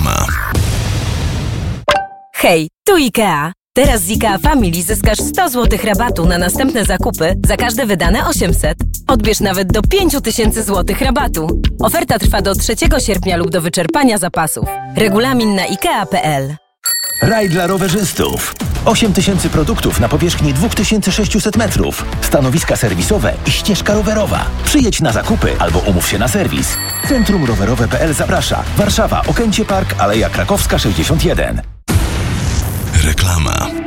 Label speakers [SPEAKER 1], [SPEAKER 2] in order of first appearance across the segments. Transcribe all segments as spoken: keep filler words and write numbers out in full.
[SPEAKER 1] Reklama.
[SPEAKER 2] Hej, tu IKEA. Teraz z IKEA Family zyskasz sto złotych rabatu na następne zakupy za każde wydane osiemset. Odbierz nawet do pięć tysięcy złotych rabatu. Oferta trwa do trzeciego sierpnia lub do wyczerpania zapasów. Regulamin na ikea kropka pe el.
[SPEAKER 3] Raj dla rowerzystów. osiem tysięcy produktów na powierzchni dwa tysiące sześćset metrów. Stanowiska serwisowe i ścieżka rowerowa. Przyjedź na zakupy albo umów się na serwis. Centrum Rowerowe kropka pe el zaprasza. Warszawa, Okęcie Park, Aleja Krakowska sześćdziesiąt jeden.
[SPEAKER 1] Reklama.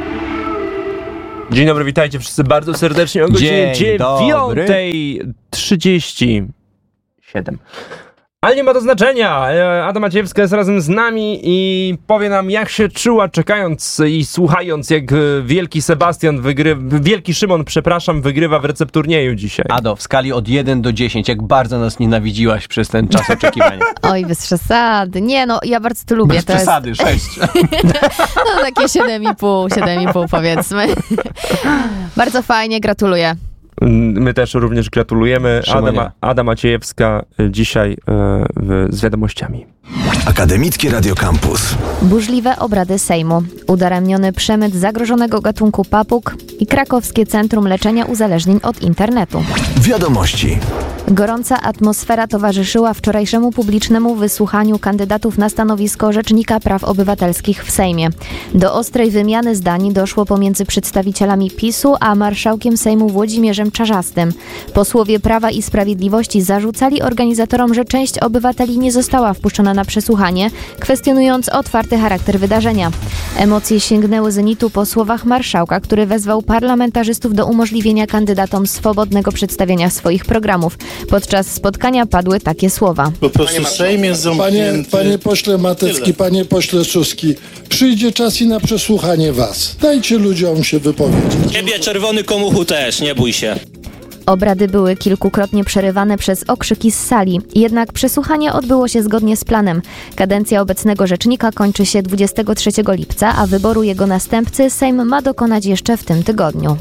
[SPEAKER 4] Dzień dobry, witajcie wszyscy bardzo serdecznie o godzinie dziewiąta trzydzieści siedem. Ale nie ma to znaczenia. Ada Maciejewska jest razem z nami i powie nam, jak się czuła, czekając i słuchając, jak wielki Sebastian wygrywa, wielki Szymon, przepraszam, wygrywa w recepturnieju dzisiaj.
[SPEAKER 5] Ado, w skali od jeden do dziesięciu, jak bardzo nas nienawidziłaś przez ten czas oczekiwania.
[SPEAKER 6] Oj, bez przesady. Nie, no, ja bardzo to lubię.
[SPEAKER 5] Bez
[SPEAKER 6] to
[SPEAKER 5] przesady,
[SPEAKER 6] jest...
[SPEAKER 5] sześć.
[SPEAKER 6] No, takie siedem i pół, siedem i pół powiedzmy. Bardzo fajnie, gratuluję.
[SPEAKER 4] My też również gratulujemy. Ada, Ada Maciejewska dzisiaj e, z wiadomościami.
[SPEAKER 1] Akademickie Radio Campus.
[SPEAKER 6] Burzliwe obrady Sejmu, udaremniony przemyt zagrożonego gatunku papug i Krakowskie Centrum Leczenia Uzależnień od Internetu.
[SPEAKER 1] Wiadomości.
[SPEAKER 6] Gorąca atmosfera towarzyszyła wczorajszemu publicznemu wysłuchaniu kandydatów na stanowisko Rzecznika Praw Obywatelskich w Sejmie. Do ostrej wymiany zdań doszło pomiędzy przedstawicielami PiSu a marszałkiem Sejmu Włodzimierzem Czarzastym. Posłowie Prawa i Sprawiedliwości zarzucali organizatorom, że część obywateli nie została wpuszczona na przesłuchanie, kwestionując otwarty charakter wydarzenia. Emocje sięgnęły zenitu po słowach marszałka, który wezwał parlamentarzystów do umożliwienia kandydatom swobodnego przedstawienia swoich programów. Podczas spotkania padły takie słowa.
[SPEAKER 7] Po prostu Sejm jest zamknięty.
[SPEAKER 8] Panie, panie pośle Matecki, panie pośle Suski, przyjdzie czas i na przesłuchanie was. Dajcie ludziom się wypowiedzieć.
[SPEAKER 7] Ciebie, czerwony komuchu, też, nie bój się.
[SPEAKER 6] Obrady były kilkukrotnie przerywane przez okrzyki z sali, jednak przesłuchanie odbyło się zgodnie z planem. Kadencja obecnego rzecznika kończy się dwudziestego trzeciego lipca, a wyboru jego następcy Sejm ma dokonać jeszcze w tym tygodniu.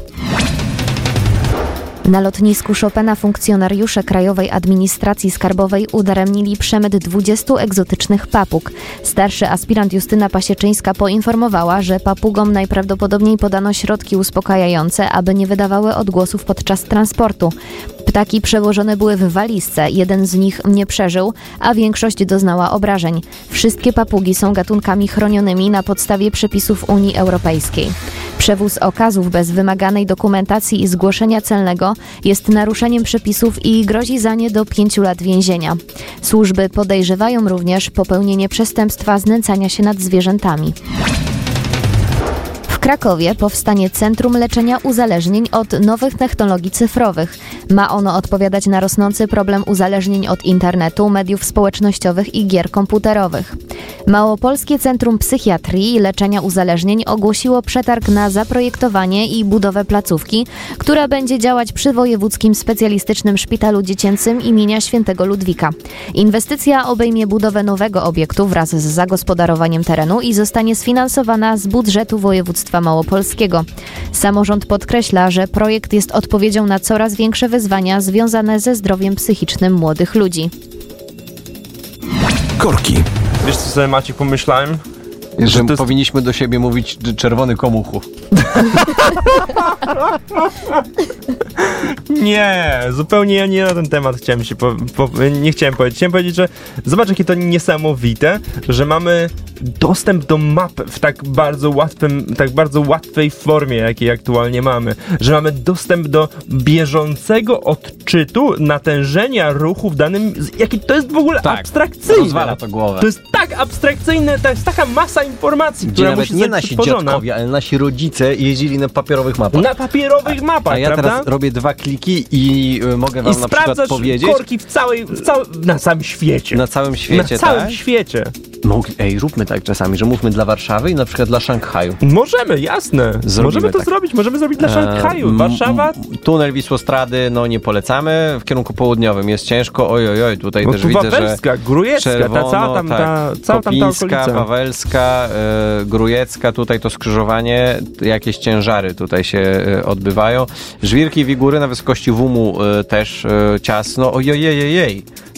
[SPEAKER 6] Na lotnisku Chopina funkcjonariusze Krajowej Administracji Skarbowej udaremnili przemyt dwudziestu egzotycznych papug. Starszy aspirant Justyna Pasieczyńska poinformowała, że papugom najprawdopodobniej podano środki uspokajające, aby nie wydawały odgłosów podczas transportu. Ptaki przewożone były w walizce, jeden z nich nie przeżył, a większość doznała obrażeń. Wszystkie papugi są gatunkami chronionymi na podstawie przepisów Unii Europejskiej. Przewóz okazów bez wymaganej dokumentacji i zgłoszenia celnego jest naruszeniem przepisów i grozi za nie do pięciu lat więzienia. Służby podejrzewają również popełnienie przestępstwa znęcania się nad zwierzętami. W Krakowie powstanie Centrum Leczenia Uzależnień od nowych technologii cyfrowych. Ma ono odpowiadać na rosnący problem uzależnień od internetu, mediów społecznościowych i gier komputerowych. Małopolskie Centrum Psychiatrii i Leczenia Uzależnień ogłosiło przetarg na zaprojektowanie i budowę placówki, która będzie działać przy Wojewódzkim Specjalistycznym Szpitalu Dziecięcym imienia Świętego Ludwika. Inwestycja obejmie budowę nowego obiektu wraz z zagospodarowaniem terenu i zostanie sfinansowana z budżetu województwa małopolskiego. Samorząd podkreśla, że projekt jest odpowiedzią na coraz większe wyzwania związane ze zdrowiem psychicznym młodych ludzi.
[SPEAKER 1] Korki.
[SPEAKER 4] Wiesz, co sobie, Maciek, pomyślałem?
[SPEAKER 5] Że, że
[SPEAKER 4] jest...
[SPEAKER 5] powinniśmy do siebie mówić czerwony komuchu.
[SPEAKER 4] Nie, zupełnie nie na ten temat chciałem się po, po, nie chciałem powiedzieć. Chciałem powiedzieć, że zobacz, jakie to niesamowite, że mamy dostęp do map w tak bardzo łatwym, tak bardzo łatwej formie, jakiej aktualnie mamy. Że mamy dostęp do bieżącego odczytu natężenia ruchu w danym... Jaki to jest w ogóle
[SPEAKER 5] tak,
[SPEAKER 4] abstrakcyjne.
[SPEAKER 5] Rozwala to głowę.
[SPEAKER 4] To jest tak abstrakcyjne, to jest taka masa informacji,
[SPEAKER 5] gdzie
[SPEAKER 4] która
[SPEAKER 5] nawet
[SPEAKER 4] musi
[SPEAKER 5] nie
[SPEAKER 4] być
[SPEAKER 5] nasi
[SPEAKER 4] przetworzona.
[SPEAKER 5] dziadkowie, ale nasi rodzice jeździli na papierowych mapach.
[SPEAKER 4] Na papierowych mapach,
[SPEAKER 5] A ja
[SPEAKER 4] prawda?
[SPEAKER 5] teraz robię dwa kliki i y, mogę wam
[SPEAKER 4] I
[SPEAKER 5] na przykład powiedzieć...
[SPEAKER 4] korki w całej, w całej, na całym świecie.
[SPEAKER 5] Na całym świecie,
[SPEAKER 4] Na całym
[SPEAKER 5] tak?
[SPEAKER 4] świecie.
[SPEAKER 5] Mogli, ej, róbmy tak czasami, że mówmy dla Warszawy i na przykład dla Szanghaju.
[SPEAKER 4] Możemy, jasne.
[SPEAKER 5] Zrobimy
[SPEAKER 4] możemy to
[SPEAKER 5] tak.
[SPEAKER 4] zrobić, możemy zrobić dla Szanghaju. Warszawa...
[SPEAKER 5] Tunel Wisłostrady, no nie polecamy. W kierunku południowym jest ciężko. Oj, oj, oj, tutaj
[SPEAKER 4] No
[SPEAKER 5] też
[SPEAKER 4] tu
[SPEAKER 5] widzę,
[SPEAKER 4] Wawelska,
[SPEAKER 5] że
[SPEAKER 4] Grujecka,
[SPEAKER 5] czerwono,
[SPEAKER 4] ta cała tam
[SPEAKER 5] tak,
[SPEAKER 4] ta, cała tam ta
[SPEAKER 5] Koplińska,
[SPEAKER 4] okolica.
[SPEAKER 5] Wawelska, y, Grujecka, tutaj to skrzyżowanie, jakieś ciężary tutaj się y, odbywają. Żwirki, Wigury na wysokości Wumu y, też y, ciasno. Ojej, ojej,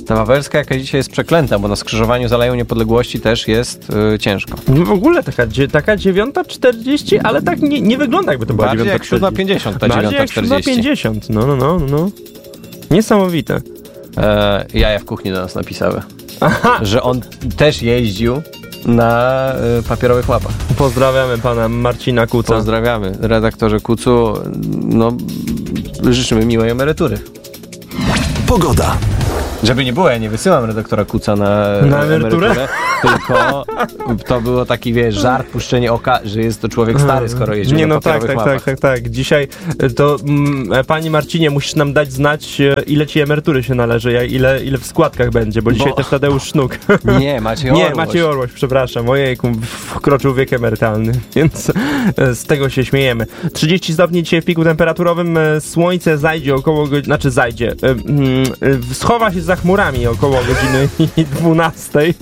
[SPEAKER 5] Ta Wawelska jakaś dzisiaj jest przeklęta, bo na skrzyżowaniu z Aleją Niepodległości też jest yy, ciężko.
[SPEAKER 4] No w ogóle taka, taka dziewiąta czterdzieści, ale tak nie, nie wygląda, jakby to była
[SPEAKER 5] dziewiąta
[SPEAKER 4] dziewiąta
[SPEAKER 5] siódma pięćdziesiąt, ta
[SPEAKER 4] Bardziej
[SPEAKER 5] dziewiąta
[SPEAKER 4] jak
[SPEAKER 5] czterdzieści.
[SPEAKER 4] siódma pięćdziesiąt, no, no, no, no. Niesamowite.
[SPEAKER 5] E, jaja w kuchni do nas napisały,
[SPEAKER 4] Aha.
[SPEAKER 5] że on też jeździł na y, papierowych łapach.
[SPEAKER 4] Pozdrawiamy pana Marcina Kuca.
[SPEAKER 5] Pozdrawiamy. Redaktorze Kucu, no życzymy miłej emerytury.
[SPEAKER 1] Pogoda.
[SPEAKER 5] Żeby nie było, ja nie wysyłam redaktora Kuca na,
[SPEAKER 4] Na emeryturę?
[SPEAKER 5] emeryturę, tylko to było taki, wiesz, żart, puszczenie oka, że jest to człowiek stary, skoro jeździł
[SPEAKER 4] Nie,
[SPEAKER 5] na
[SPEAKER 4] no tak,
[SPEAKER 5] papierowych
[SPEAKER 4] tak,
[SPEAKER 5] łapach.
[SPEAKER 4] tak, tak, tak. Dzisiaj to mm, pani Marcinie, musisz nam dać znać, e, ile ci emerytury się należy, jak- ile, ile w składkach będzie, bo dzisiaj
[SPEAKER 5] Bo-
[SPEAKER 4] też Tadeusz Sznuk.
[SPEAKER 5] Nie, Maciej Orłoś.
[SPEAKER 4] Nie, Maciej Orłoś, przepraszam, ojejku, wkroczył wiek emerytalny, więc e, z tego się śmiejemy. trzydzieści stopni dzisiaj w piku temperaturowym, e, słońce zajdzie około, go- znaczy zajdzie, e, mm, e, schowa się za chmurami około godziny dwunastej.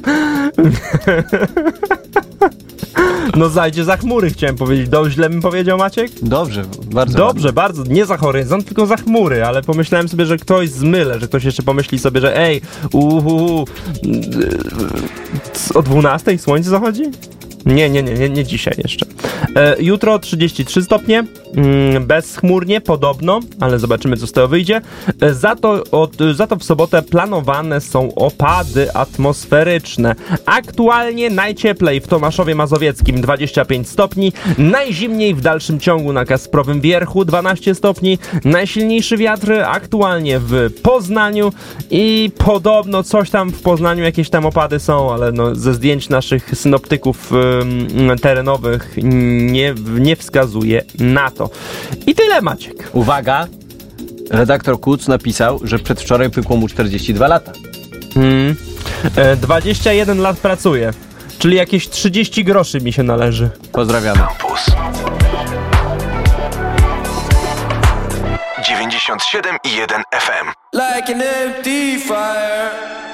[SPEAKER 4] No zajdzie za chmury, chciałem powiedzieć. Do, źle bym powiedział, Maciek?
[SPEAKER 5] Dobrze, bardzo
[SPEAKER 4] Dobrze,
[SPEAKER 5] ładnie.
[SPEAKER 4] bardzo. Nie za horyzont, tylko za chmury, ale pomyślałem sobie, że ktoś zmylę, że ktoś jeszcze pomyśli sobie, że ej, uhu, o dwunastej słońce zachodzi? Nie, nie, nie, nie, nie dzisiaj jeszcze. E, jutro trzydzieści trzy stopnie, mm, bezchmurnie podobno, ale zobaczymy, co z tego wyjdzie. E, za, to od, za to w sobotę planowane są opady atmosferyczne. Aktualnie najcieplej w Tomaszowie Mazowieckim dwadzieścia pięć stopni, najzimniej w dalszym ciągu na Kasprowym Wierchu dwanaście stopni, najsilniejszy wiatr aktualnie w Poznaniu i podobno coś tam w Poznaniu, jakieś tam opady są, ale no, ze zdjęć naszych synoptyków ym, terenowych nie, nie wskazuje na to. I tyle, Maciek.
[SPEAKER 5] Uwaga, redaktor Kuc napisał, że przedwczoraj pykło mu czterdzieści dwa lata.
[SPEAKER 4] Mm. E, dwadzieścia jeden lat pracuję, czyli jakieś trzydzieści groszy mi się należy.
[SPEAKER 5] Pozdrawiamy.
[SPEAKER 1] Campus. dziewięćdziesiąt siedem i jeden F M.
[SPEAKER 9] Like an empty fire.